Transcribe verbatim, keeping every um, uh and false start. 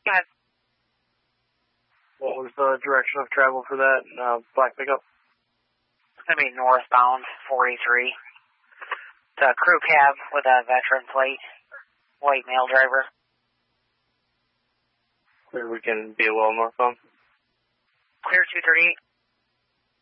Go ahead. What was the direction of travel for that uh, black pickup? It's going to be northbound, four eighty-three. It's a crew cab with a veteran plate, white male driver. Clear, we can be a little northbound. Clear two thirty-eight.